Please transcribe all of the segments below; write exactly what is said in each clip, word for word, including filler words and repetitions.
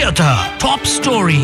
Theatre Top Story.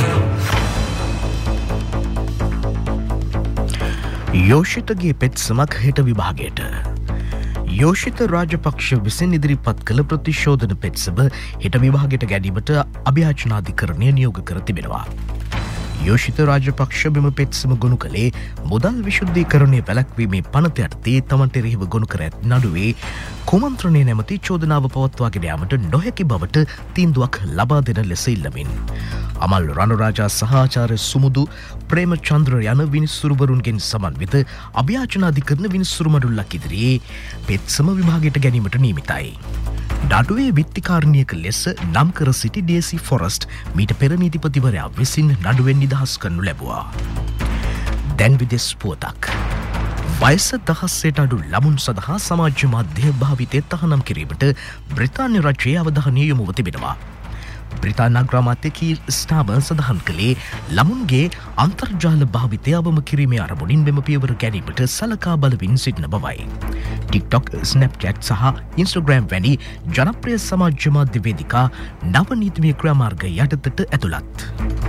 යෝෂිතගේ පෙත්සමක් හෙට විභාගයට. යෝෂිත රාජපක්ෂ විසින් ඉදිරිපත් කළ ප්‍රතිශෝධන පෙත්සම හෙට විභාගයට ගැනීමට අභියාචනාධිකරණය නියෝග කර තිබෙනවා. යෝෂිත රාජපක්ෂ මෙම පෙත්සම ගොනු කළේ මුදල් විශුද්ධීකරණය වැළැක්වීමේ පනත යටතේ තමන්ට එරෙහිව ගොනු කර ඇති නඩුවේ කුමන්ත්‍රණය නැමැති චෝදනාව පවත්වාගෙන යාමට නොහැකි බවට තීන්දුවක් ලබා දෙන ලෙස ඉල්ලමින්. අමල් රණරාජා සහ ආචාර්ය සුමුදු ප්‍රේමචන්ද්‍ර යන විනිසුරුවරුන්ගෙන් සමන්විත අභියාචනාධිකරණ විනිසුරු මඩුල්ලක් ඉදිරියේ පෙත්සම විභාගයට ගැනීමට නියමිතයි. නඩුවේ විත්තිකාරණයක ලෙස නම් කර සිටි ඩේසි ෆොරස්ට් මීට පෙර නීතිපතිවරයා විසින් නඩුවෙන් නිදහස් කරනු ලැබුවා. දැන් විදෙස් පුවතක්. වයස දහස්සට අඩු ළමුන් සඳහා සමාජ මාධ්‍ය භාවිතය තහනම් කිරීමට බ්‍රිතාන්‍ය රජයේ අවධානය යොමුව තිබෙනවා. බ්‍රිතාන්‍ය අග්‍රාමාත්‍ය කීර් ස්ටාර්මර් සඳහන් කළේ ළමුන්ගේ අන්තර්ජාල භාවිතය අවම කිරීමේ අරමුණින් මෙම පියවර ගැනීමට සලකා බලමින් සිටින බවයි. TikTok, Snapchat සහ Instagram වැනි ජනප්‍රිය සමාජ මාධ්‍ය වේදිකා නව නීතිමය ක්‍රියාමාර්ග යටතට ඇතුළත්.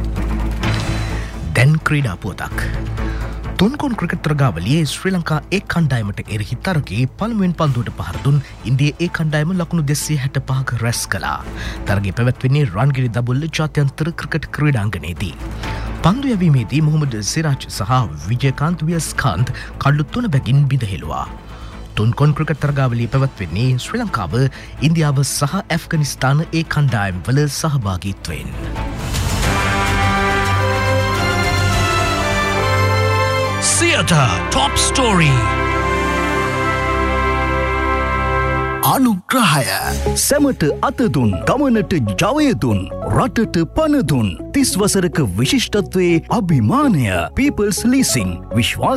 දැන් ක්‍රීඩා පුවතක්. තුන්කොන් ක්‍රිකට් තරගාවලියේ ශ්‍රී ලංකා ඒ කණ්ඩායමට එරෙහි තරගයේ පළමුවෙන් පන්දුවට පහර දුන් ඉන්දියා ඒ කණ්ඩායම ලකුණු දෙසිය හැට පහක රැස් කළා. තරගය පැවැත්වෙන්නේ රන්ගිරි දබුල්ල ජාත්‍යන්තර ක්‍රිකට් ක්‍රීඩාංගණයේදී. පන්දු යැවීමේදී මොහොමඩ් සිරාජ් සහ විජයකාන්ත් වියස්කාන්ත් කඩලු තුන බැගින් බිඳහෙළුවා. තුන්කොන් ක්‍රිකට් තරගාවලිය පැවැත්වෙන්නේ ශ්‍රී ලංකාව, ඉන්දියාව සහ ඇෆ්ගනිස්තාන ඒ කණ්ඩායම්වල සහභාගීත්වයෙන්. Theatre Top Story. අනුග්‍රහය සැමට අතදුන් ගමනට ජවයදුන් රටට පණදුන් තිස් වසරක විශිෂ්ටත්වයේ අභිමානය People's Leasing විශ්වාස